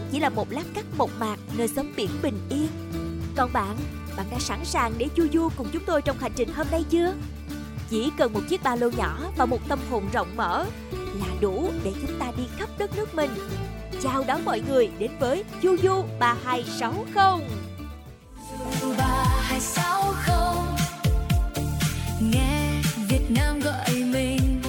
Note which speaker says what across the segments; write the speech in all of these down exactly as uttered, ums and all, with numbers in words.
Speaker 1: chỉ là một lát cắt mộc mạc nơi xóm biển bình yên. Còn bạn, bạn đã sẵn sàng để chu du cùng chúng tôi trong hành trình hôm nay chưa? Chỉ cần một chiếc ba lô nhỏ và một tâm hồn rộng mở là đủ để chúng ta đi khắp đất nước mình. Chào đón mọi người đến với chu du ba hai sáu không.
Speaker 2: ba hai sáu không, nghe Việt Nam gọi mình.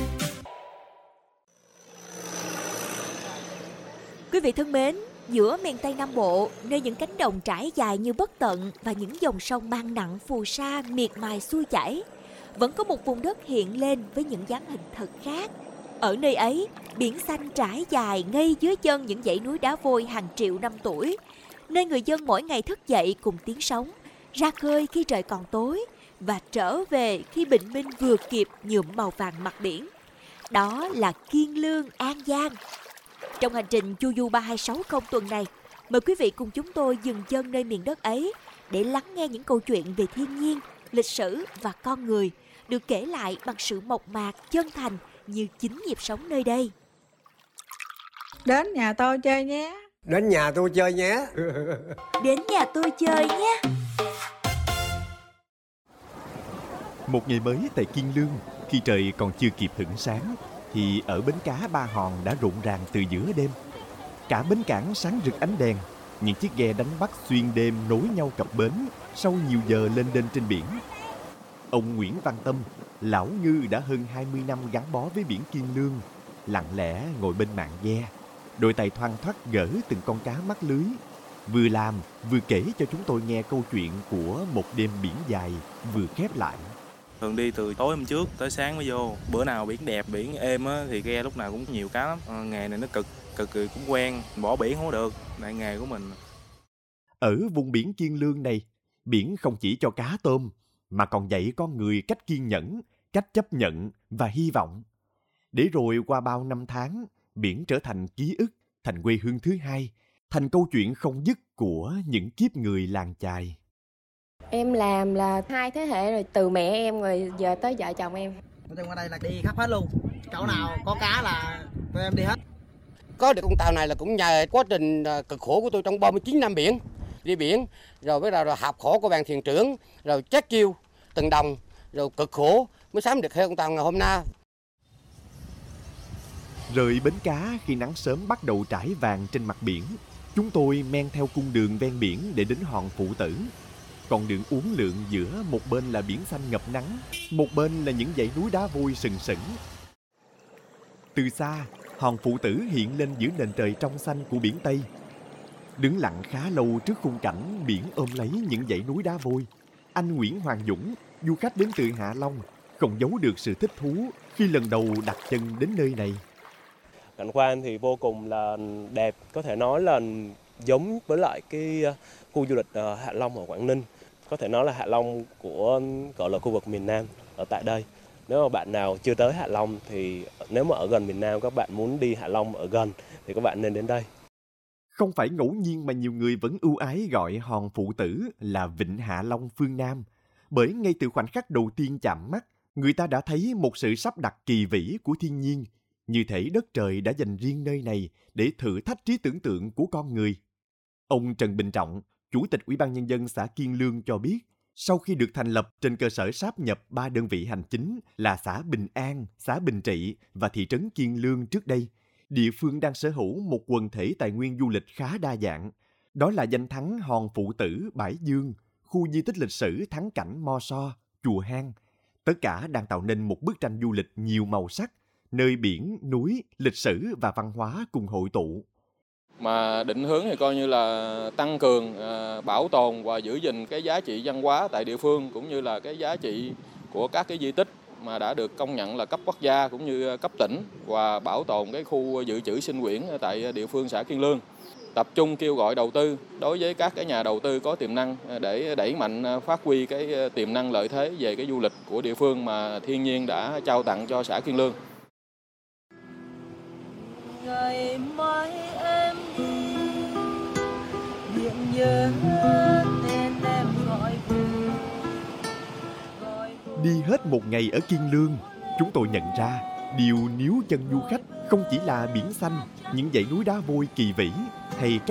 Speaker 1: Quý vị thân mến, giữa miền Tây Nam Bộ, nơi những cánh đồng trải dài như bất tận và những dòng sông mang nặng phù sa miệt mài xuôi chảy, vẫn có một vùng đất hiện lên với những dáng hình thật khác. Ở nơi ấy, biển xanh trải dài ngay dưới chân những dãy núi đá vôi hàng triệu năm tuổi, nơi người dân mỗi ngày thức dậy cùng tiếng sóng, ra khơi khi trời còn tối và trở về khi bình minh vừa kịp nhuộm màu vàng mặt biển. Đó là Kiên Lương, An Giang. Trong hành trình chu du ba hai sáu không tuần này, mời quý vị cùng chúng tôi dừng chân nơi miền đất ấy để lắng nghe những câu chuyện về thiên nhiên, lịch sử và con người được kể lại bằng sự mộc mạc, chân thành như chính nhịp sống nơi đây.
Speaker 3: Đến nhà tôi chơi nhé.
Speaker 4: Đến nhà tôi chơi nhé.
Speaker 1: Đến nhà tôi chơi nhé.
Speaker 5: Một ngày mới tại Kiên Lương, khi trời còn chưa kịp hửng sáng, thì ở bến cá Ba Hòn đã rộn ràng từ giữa đêm. Cả bến cảng sáng rực ánh đèn, những chiếc ghe đánh bắt xuyên đêm nối nhau cập bến sau nhiều giờ lênh đênh trên biển. Ông Nguyễn Văn Tâm, lão ngư đã hơn hai mươi năm gắn bó với biển Kiên Lương, lặng lẽ ngồi bên mạn ghe, đôi tay thoăn thoắt gỡ từng con cá mắc lưới, vừa làm vừa kể cho chúng tôi nghe câu chuyện của một đêm biển dài vừa khép lại.
Speaker 6: Thường đi từ tối hôm trước tới sáng mới vô. Bữa nào biển đẹp, biển êm á, thì ghe lúc nào cũng nhiều cá lắm. À, nghề này nó cực, cực kỳ cũng quen, bỏ biển không được, lại nghề của mình.
Speaker 5: Ở vùng biển Kiên Lương này, biển không chỉ cho cá tôm, mà còn dạy con người cách kiên nhẫn, cách chấp nhận và hy vọng. Để rồi qua bao năm tháng, biển trở thành ký ức, thành quê hương thứ hai, thành câu chuyện không dứt của những kiếp người làng chài.
Speaker 7: Em làm là hai thế hệ rồi, từ mẹ em rồi giờ tới vợ chồng em.
Speaker 8: Nói chung ở đây là đi khắp hết luôn, chỗ nào có cá là tụi em đi hết.
Speaker 9: Có được con tàu này là cũng nhờ quá trình cực khổ của tôi trong ba mươi chín năm biển. Đi biển, rồi bắt đầu là học khổ của bạn thuyền trưởng, rồi chết chiêu từng đồng, rồi cực khổ mới sắm được hai con tàu ngày hôm nay.
Speaker 5: Rời bến cá khi nắng sớm bắt đầu trải vàng trên mặt biển, chúng tôi men theo cung đường ven biển để đến Hòn Phụ Tử. Con đường uốn lượn giữa một bên là biển xanh ngập nắng, một bên là những dãy núi đá vôi sừng sững. Từ xa, Hòn Phụ Tử hiện lên giữa nền trời trong xanh của biển Tây. Đứng lặng khá lâu trước khung cảnh biển ôm lấy những dãy núi đá vôi, anh Nguyễn Hoàng Dũng, du khách đến từ Hạ Long, không giấu được sự thích thú khi lần đầu đặt chân đến nơi này.
Speaker 10: Cảnh quan thì vô cùng là đẹp, có thể nói là giống với lại cái khu du lịch Hạ Long ở Quảng Ninh. Có thể nói là Hạ Long của gọi là khu vực miền Nam ở tại đây. Nếu mà bạn nào chưa tới Hạ Long thì nếu mà ở gần miền Nam các bạn muốn đi Hạ Long ở gần thì các bạn nên đến đây.
Speaker 5: Không phải ngẫu nhiên mà nhiều người vẫn ưu ái gọi Hòn Phụ Tử là Vịnh Hạ Long phương Nam. Bởi ngay từ khoảnh khắc đầu tiên chạm mắt, người ta đã thấy một sự sắp đặt kỳ vĩ của thiên nhiên. Như thể đất trời đã dành riêng nơi này để thử thách trí tưởng tượng của con người. Ông Trần Bình Trọng, Chủ tịch Ủy ban Nhân dân xã Kiên Lương cho biết, sau khi được thành lập trên cơ sở sáp nhập ba đơn vị hành chính là xã Bình An, xã Bình Trị và thị trấn Kiên Lương trước đây, địa phương đang sở hữu một quần thể tài nguyên du lịch khá đa dạng. Đó là danh thắng Hòn Phụ Tử, Bãi Dương, khu di tích lịch sử thắng cảnh Mo So, Chùa Hang. Tất cả đang tạo nên một bức tranh du lịch nhiều màu sắc, nơi biển, núi, lịch sử và văn hóa cùng hội tụ.
Speaker 11: Mà định hướng thì coi như là tăng cường, bảo tồn và giữ gìn cái giá trị văn hóa tại địa phương, cũng như là cái giá trị của các cái di tích mà đã được công nhận là cấp quốc gia cũng như cấp tỉnh, và bảo tồn cái khu dự trữ sinh quyển tại địa phương xã Kiên Lương. Tập trung kêu gọi đầu tư đối với các cái nhà đầu tư có tiềm năng để đẩy mạnh phát huy cái tiềm năng lợi thế về cái du lịch của địa phương mà thiên nhiên đã trao tặng cho xã Kiên Lương.
Speaker 2: Ngày mai em đi, điện nhớ tên em gọi về.
Speaker 5: Đi hết một ngày ở Kiên Lương, chúng tôi nhận ra điều níu chân du khách không chỉ là biển xanh, những dãy núi đá vôi kỳ vĩ hay